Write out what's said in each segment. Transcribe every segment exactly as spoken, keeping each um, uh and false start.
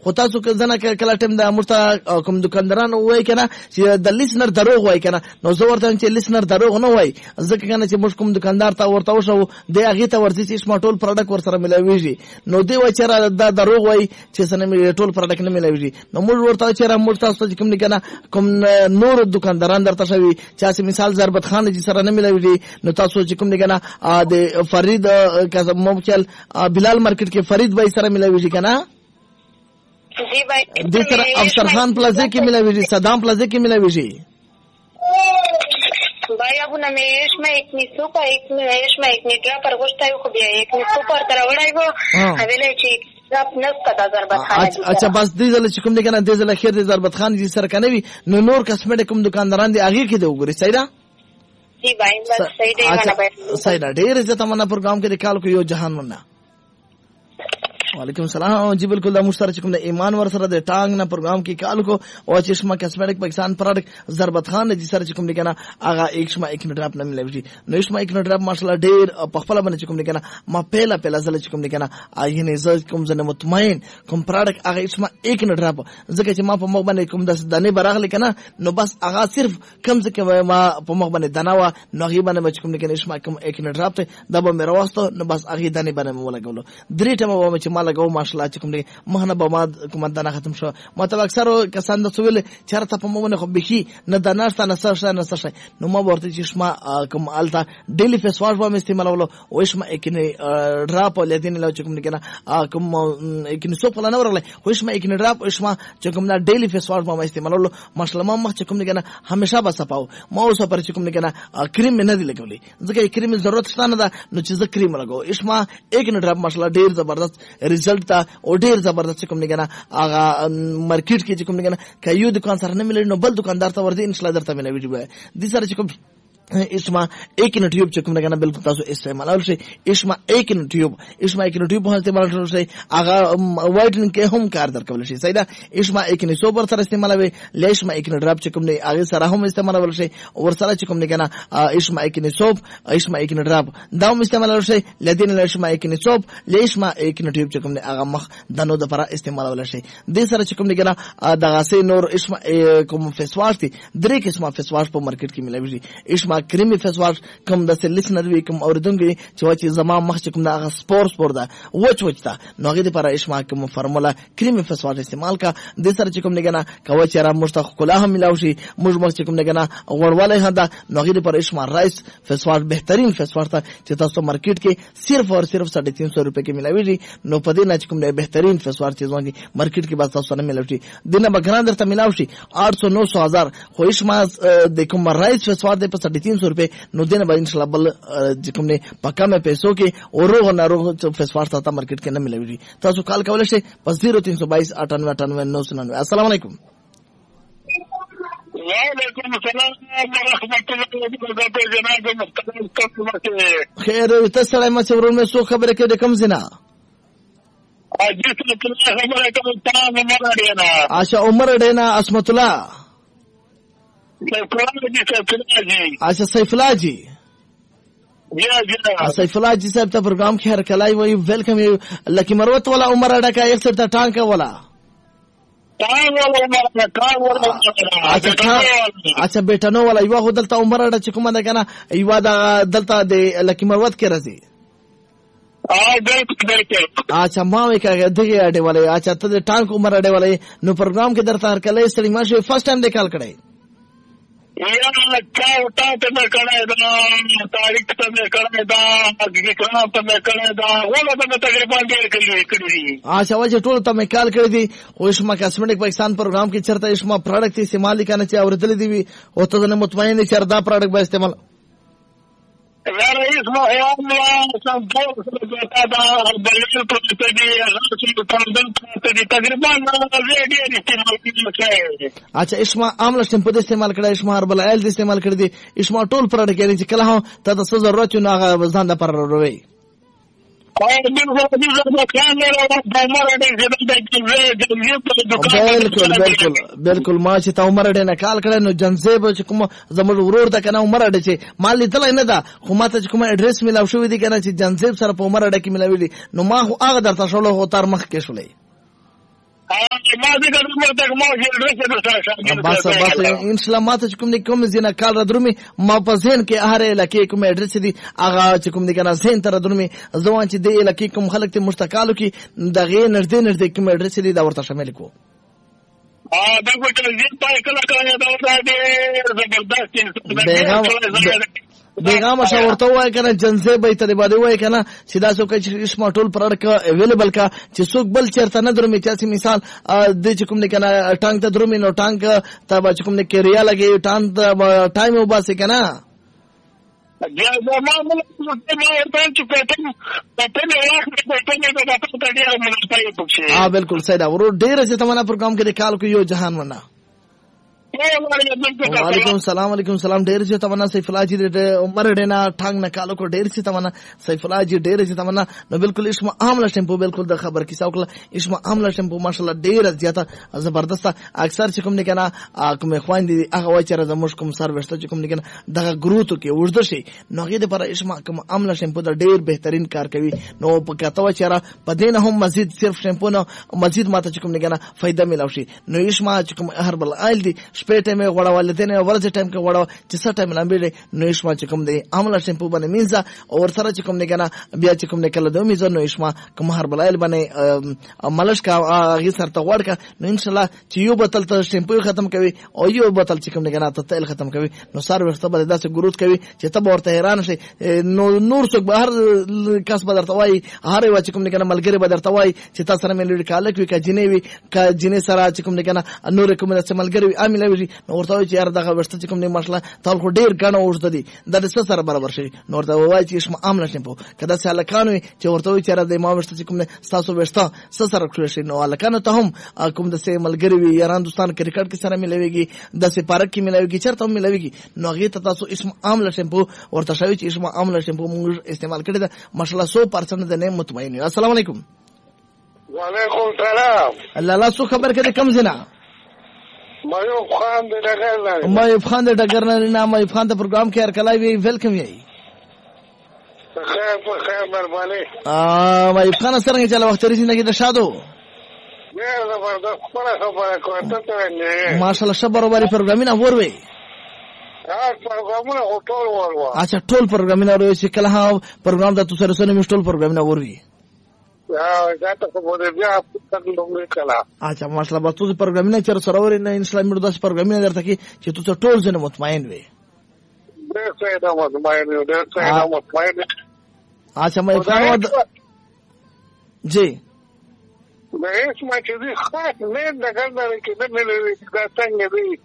خو تاسو ځنه کله ټیم د مرته کوم دکانداران وای کنه چې د لیسنر دروغ وای کنه نو زه ورته چې لیسنر دروغ نه وای ځکه کنه چې موږ کوم دکاندار ته ورته وشو د هغه ته ورځي چې اسما ټول پروډکټ ور سره ملاويږي نو دی وای چې دا دروغ وای چې سره ټول پروډکټ نه ملاويږي نو موږ ورته چې را موږ تاسو کوم نه کنه کوم نور دکانداران درته شوی چې مثال ضربت خان چې سره نه ملاويږي نو تاسو چې کوم نه کنه د فرید کزم موکل بلال مارکیټ کې فرید بھائی سره ملاويږي کنه जी भाई دې سره افسر خان پلازا کې ملاويږي صدام پلازا کې ملاويږي भाई अब ना मैं इसमें एक निसो का एक इसमें एक निद्रा पर गोष्ट है खूब है एक निसो पर तरवड़ा है वो हवेले ची आप नस का ज़रबत खान अच्छा बस दې زله چې کوم دې کنه دې زله خیر دې ضربت خان جی سره کنه وی نو نور کسمټ کوم دکانداران دي هغه کې دی وګوري صحیح ده जी भाई बस सही दे वाला भाई صحیح ده ډېر عزت امانه پروګرام کې کال کو یو جهان مننه وعلیکم السلام جی بالکل د مشترک کوم د ایمان ور سره د ټانګ نه پروګرام کې کال کو او چشمه کسمټک پاکستان پروډکټ ضربت خان جی سره کوم دي کنه هغه ایک شمه ایک ډراپ نه ملوي نو شمه ایک ډراپ ماشاءالله ډیر په خپل باندې کوم دي کنه ما پهلا پهلا زله کوم دي کنه اې نه ز کوم زنه مطمئن کوم پروډکټ هغه شمه ایک ډراپ ځکه چې ما په مخ باندې کوم د دانه براغلی کنه نو بس هغه صرف کم ځکه ما په مخ باندې دناوه نو هغه باندې کوم دي کنه شمه کوم ایک ډراپ ته د به مې راوستو نو بس هغه دانه باندې مولا غولو درې ټمه و چې ما لګاو ماشاءالله کوم دي مهنه به ما کوم دانه ختم شو مطلب اکثر کسان د سویل چرته په مونږ خو بخي نه دانه ستنه سره نه سره نو ما ورته چې شما کوم التا ډیلی فیس واش به استعمالولو او شما اکنه ډراپ لدین له کوم دي کنه کوم اکنه سو په لنه ورغله خو شما اکنه ډراپ شما چې کوم دا ډیلی فیس واش به استعمالولو ماشاءالله ما مخ چې کوم دي کنه همیشه به صفاو ما اوس پر چې کوم دي کنه کریم نه دی لګولې ځکه کریم ضرورت شته نه ده نو چې ز کریم لګاو شما اکنه ډراپ ماشاءالله ډیر زبردست رزلټ تا او ډیر زبردست کوم نه کنه هغه مارکیټ کې کوم نه کنه کایو دکان سره نه ملي نو بل دکاندار ته ورته ان شاء الله درته ملي وي دي سره کوم اسما ایک न ट्यूब چې کوم نه کنه بالکل تاسو استعمال شي اسما ایک न ट्यूब اسما ایک न ट्यूब په استعمال شي هغه وایټنینګ کې هم کار درکول شي صحیح ده اسما ایک न سوپر سره استعمال وي لیشما ایک न ډراپ چې کوم نه هغه سره هم استعمال شي ور سره چې کوم نه کنه اسما ایک न سوپ اسما ایک न ډراپ دا هم استعمال شي لدین لیشما ایک न سوپ لیشما ایک न ट्यूब چې کوم نه هغه مخ دنو د لپاره استعمال شي د سره چې کوم نه کنه دغه سه نور اسما کوم فیس واش دي درې قسمه فیس واش په مارکیټ کې ملوي اسما کریمی فیس واش کوم د لیسنر وی کوم اوریدونکو چې واچې زما مخ کوم د سپورت سپور ده وچ وچ تا نو هغه لپاره اسما کوم فرمولا کریمی فیس واش استعمال کا د سره چې کوم نه کنه کوي چې را مشتخ کلا هم ملاوي شي موږ مخ کوم نه کنه غړواله هدا نو هغه لپاره اسما رائس فیس واش بهترین فیس واش ته چې تاسو مارکیټ کې صرف اور صرف ساڑھے تین سو روپے کې ملاوي نو په دې نه کوم نه بهترین فیس واش چې ځواني مارکیټ کې بس تاسو نه ملاوي دنه بګران درته ملاوي شي آٹھ سو نو سو هزار خو اسما د کوم رائس فیس واش د په ساڑھے تین سو روپے نو دینه باندې ان شاء الله بل کوم نه پکا مې پیسو کې اوروغ نه روغ فیس واش ته مارکیټ کې نه ملوي تاسو کال کولای شئ په صفر تین سو بائیس اٹھانوے اٹھانوے نو سو ننانوے السلام علیکم وعلیکم السلام ورحمۃ اللہ وبرکاتہ خیر تاسو ما چې ورونه سو خبره کې د کم زنا اجي څه خبره کوم تاسو عمر ډینا اچھا عمر ډینا اسمت الله اچھا سیف الله جی یا جی سیف الله جی صاحب ته پروګرام خیر کلای وای ویلکم یو لکی مروت ولا عمر اډکا یک سر ته ټانک ولا ټانک ولا عمر ټانک ولا اچھا اچھا بیٹا نو ولا یو دلته عمر اډ چې کومه ده کنه یو دا دلته د لکی مروت کې راځي ا دلته اچھا ما وی کاګه دغه اډه ولا اچھا ته ټانک عمر اډه ولا نو پروګرام کې درته هر کله ستړي ماشه فرست ټایم د کال کړی یا کا وتا ته مې کړه دا تاریخ ته مې کړه دا هغه کړه ته مې کړه دا ولا ته تقریبا ډېر کړی کړی اچھا وجه ټول ته مې کال کړی دي خو اسما کاسمیټک پاکستان پروګرام کې چرته اسما پروډکټ استعمال کنه چې اورېدل دي او ته نه مطمئن چې دا پروډکټ به استعمال یا رئیس مو هي الله سم ټول دا دا بلل پروسه دي هغه چې په دې تقریبا ډېر استعمال کیږي اچھا اسما عامل شیمپو د استعمال کړه اسما هربل آیل د استعمال کړی دي اسما ټول پروډکټ یعنی چې کله هم ته د ضرورت نه هغه ځان د پر وروي بالکل بالکل بالکل ما چې تا عمر ډنه کال کړه نو جنزیب چې کوم زموږ ورور ته کنه عمر ډ چې مال لیدل نه دا خو ماته چې کوم اډریس ملاو شو دي کنه چې جنزیب سره په عمر ډ کې ملاوي دي نو ما هغه درته شولو هو تر مخ کې شولې ما دې کله مرته ما چې ډرس بس بس ان شاء الله ماته کوم دي کوم زینا کال را درومي ما په ذهن کې هر علاقې کوم اډرس دي هغه چې کوم دي کنه ذهن تر درومي ځوان چې د علاقې کوم خلک ته مشتقالو کې دغه نږدې نږدې کوم اډرس دي دا ورته شامل کو ا دا کوم چې پای کله کله دا زبردست بیغام شاورته وای کنه جنزه به ته باندې وای کنه چې دا څوک چې اسما ټول پروډکټ اویلیبل کا چې څوک بل چیرته نه درومي چې مثال د چې کوم نه کنه ټانک ته درومي نو ټانک ته به کوم نه کېریا لګي ټانک ټایم وباسي کنه بیا زما مله څه ما ورته چې پټن پټن یې پټن یې دا څه ډیر منځای پوښي ها بالکل صحیح دا ورو ډیر چې تمنا پروګرام کې د کال کو یو جهان ونا وعلیکم السلام علیکم سلام ډیر چې تمنا سیف الله جی د عمر ډینا ټانګ نه کالو کو ډیر چې تمنا سیف الله جی ډیر چې تمنا نو بالکل اسما عامله ټیمپو بالکل د خبر کیسه وکړه اسما عامله ټیمپو ماشاءالله ډیر زیاته زبردست اکثر چې کوم نه کنه کوم خوان دي هغه وای چې زموږ کوم سر وشته چې کوم نه کنه دغه ګروتو کې ورده شي نو هغه د پر اسما کوم عامله ټیمپو د ډیر بهترین کار کوي نو په کته و چې را پدې نه هم مزید صرف ټیمپو نه مزید ماته چې کوم نه کنه فائدہ ملاوي شي نو اسما چې کوم هربل آیل دي شپې ټیمه غوړه ولدنه ورځ ټایم کې غوړه چې څه ټایم لامبي نو اسما چې کوم دی عامله شیمپو باندې مینځه او سره چې کوم نه کنه بیا چې کوم نه کله دوه میزه نو اسما کوم هر بلایل باندې ملش کا هغه سره ته وړ کا نو ان شاء الله چې یو بوتل ته شیمپو ختم کوي او یو بوتل چې کوم نه کنه ته تیل ختم کوي نو سر وخت به داسې ګروت کوي چې ته ورته حیران شي نو نور څوک بهر کس به درته وای هر یو چې کوم نه کنه ملګری به درته وای چې تاسو سره مې لړ کاله کوي کا جنې وي کا جنې سره چې کوم نه کنه نور کوم نه ملګری وي عامل وي نو ورته چې یار دغه ورسته کوم نه ماشله تل خو ډیر غنه ورته دي د څه سره برابر شي نو ورته وای چې اسمه عامله شیمپو کدا ساله کانوي چې ورته چې یار د ما ورسته کوم نه تاسو ورسته څه سره کړی شي نو الکانو ته هم کوم د سه ملګری وي یاران دوستان کرکټ کې سره ملويږي د سه پارک کې ملويږي چرته هم ملويږي نو هغه ته تاسو اسمه عامله شیمپو ورته شوی چې اسمه عامله شیمپو موږ استعمال کړی دا ماشله سو پرسنټ د نه مطمئن یو السلام علیکم وعلیکم السلام الله الله سو خبر کړي کم زنا مایوب خان د ډګر نه مایوب خان د ډګر نه مایوب خان د پروګرام کې هر کله وی ویلکم یې خیر په خیر مهرباني ا مایوب خان سره چې له وخت لري زندگی د شادو ډیر زبردست خبره کوي ته نه ماشاءالله شبر وباري پروګرامینه وروي ها پروګرامونه ټول وروا اچھا ټول پروګرامینه وروي چې کله ها پروګرام د تاسو سره مې ټول پروګرامینه وروي یا زاته خو دې بیا په څنګه کلا اچھا ماشاءالله به تاسو پروګرامینه چر سره ورې نه ان شاء الله موږ داس پروګرامینه درته کې چې تاسو ټول ځنه مطمئن وي ډېر څه دا مطمئن یو ډېر څه دا مطمئن اچھا مې فهم جی مې اسمه چې دې خاص نه دغه نه کې نه ملي دا څنګه دی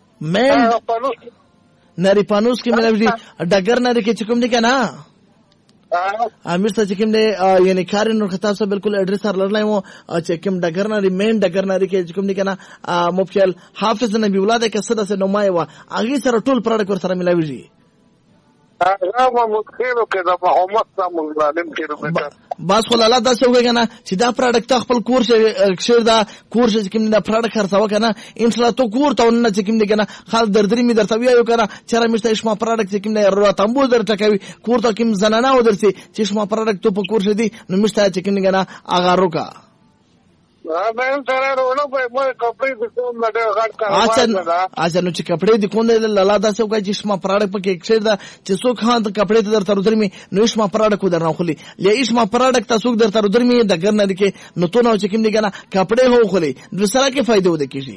مې نری پانوس کې ملوي ډګر نه کې چې کوم دي کنه امیر څه چې کوم دی یعنی کارن نور خطاب سره بالکل اډرس سره لړلای مو چې کوم ډګر نه ریمین ډګر نه کې کوم دی کنه مفصل حافظ نبی ولاده کې صدا سره نمای و هغه سره ټول پروډکټ ور سره ملاوي هغه مو مخکېلو کې د محمد سامون ظالم کې بس خو الله دا څه وګ کنه چې دا پروډکټ خپل کورس شیر دا کورس چې کوم دا پروډکټ خرڅاو کنه ان شاء الله تو کور ته نه چې کوم دی کنه خال دردري می درته ویو کنه چېرې مشته اسما پروډکټ چې کوم دی رو تمبو درته کوي کور ته کوم زنانه ودرسي چې اسما پروډکټ تو په کورس دی نو مشته چې کوم دی کنه اغه روکا اچھا اچھا نو چې کپڑے د کوند لاله دا څه کوي چې اسما پراډک په کې اکثر دا چې څوک خان ته کپڑے ته درته درمي نو اسما پراډک کو درنه خولي یا اسما پراډک ته څوک درته درمي د ګر نه کې نو تو نو چې کوم دی کنه کپڑے هو خولي د سره کې فائدې ود کیږي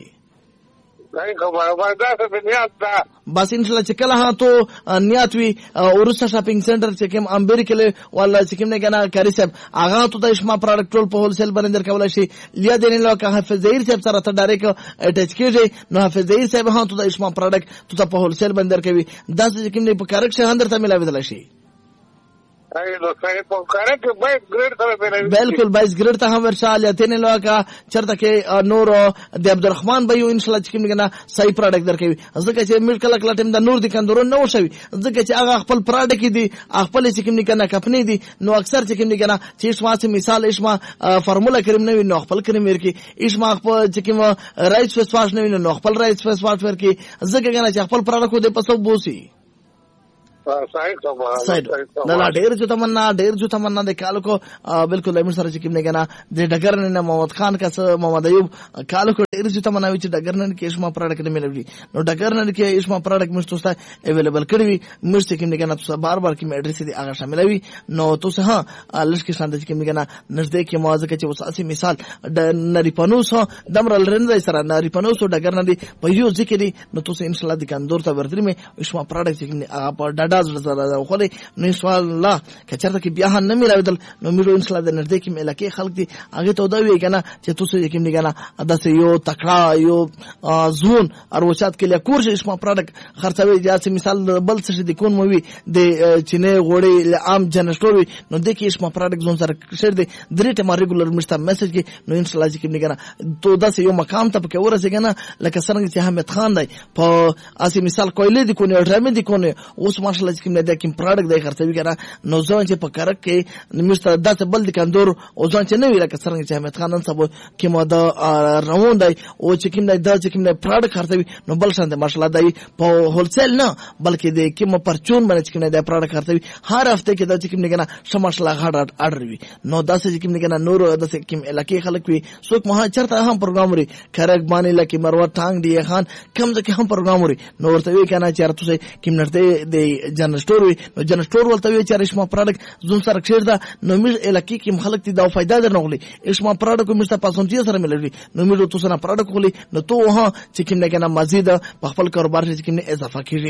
بس ان شاء الله چې کله ها تو نیات وی اورسا شاپینګ سنټر چې کوم امبر کې ولا چې کوم نه کنه کاری صاحب هغه ته د اسما پروډکټ ټول په هول سیل باندې درکول شي لیا دین له که حافظ زهیر صاحب سره ته ډایرکټ اٹیچ کیږي نو حافظ زهیر صاحب ها ته د اسما پروډکټ ته په هول سیل باندې درکوي دا چې کوم نه په کارک شه اندر ته ملاوي دل شي بالکل بایس ګریډ ته هم ورشال یا تین لوکا چرته کې نور د عبدالرحمن بایو ان شاء الله چې کوم نه صحیح پروډکټ درکوي ځکه چې مل کله کله ټیم د نور د کندورو نه وشوي ځکه چې هغه خپل پروډکټ دي خپل چې کوم نه کمپنی دي نو اکثر چې کوم نه چې اسما چې مثال اسما فارمولا کریم نه نو خپل کریم ورکی اسما خپل چې کوم رایس فیس واش نه نو خپل رایس فیس واش ورکی ځکه کنه چې خپل پروډکټ دې پسو بوسي لا ډیر جو تمنا ډیر جو تمنا د کالو کو بالکل امیر سره چې کوم نه کنه د ډګر نه محمد خان کا محمد ایوب کالو کو ډیر چې تمناوي چې ډګر نه کې شما پروډکټ نه ملوي نو ډګر نه کې شما پروډکټ مشته ستا اویلیبل کړی مشته کې نه کنه تاسو بار بار کې ایڈریس دي هغه شاملوي نو تاسو ها لږ کې شاند کې نه کنه نږدې کې موازه کې چې وساسي مثال د نری پنوس دمر لرنده سره نری پنوس ډګر نه دي په یو ځکه دي نو تاسو ان شاء الله د کاندور ته ورتري مې شما پروډکټ کې هغه په ډاډا سره خو نو ان شاء الله کچرته کې بیا نه ملاویدل نو میرو ان شاء الله د نږدې کې ملکه خلک دي هغه ته دا وی کنه چې تاسو یې کې نه کنه داسې یو تکړه یو زون اروچات کې له کورش اسما پروډکټ خرڅوي چې مثال بل څه دي کون موي د چینه غوړي له عام جنرټوري نو د کې اسما پروډکټ زون سره شر دي درې ټیم ریګولر مشته میسج کې نو ان شاء الله چې کې نه کنه تو داسې یو مقام ته پکې ورسېږي نه لکه څنګه چې حمید خان دی په اسی مثال کویلې دي کو نه ډرامې دي کو نه اوس ماشاءالله چې کې نه د کوم پروډکټ دی خرڅوي کنه نو ځان چې په کرک کې مشته داسې بل د کندور او ځان چې نه وی لکه څنګه چې حمید خان نن سبا کې مو دا روان دی او چې کوم دی دا چې کوم دی پروډکټ خرڅوي نو بل شان دی ماشاءالله دی په هولسیل نه بلکې د کوم پرچون باندې چې کوم دی پروډکټ خرڅوي هر هفته کې دا چې کوم دی کنه ماشاءالله غاډ اډر وي نو دا چې کوم دی کنه نور د کوم علاقې خلک وي څوک مها چرته هم پروګرام لري کرک باندې لکه مروه ټانګ دی خان کم ځکه هم پروګرام لري نو ورته وی کنه چې تاسو کوم نرته د جنرال سٹور وي نو جنرال سٹور ولته وی چې رشما پروډکټ زون سره کښیر دا نو مې علاقې کې خلک دي دا فائدہ درنغلي اسما پروډکټ کوم څه پاسونتي سره ملوي نو مې تاسو نه پروډکټ خولي نو تو ها چې کوم نه کنه مزید په خپل کاروبار کې کوم اضافه کیږي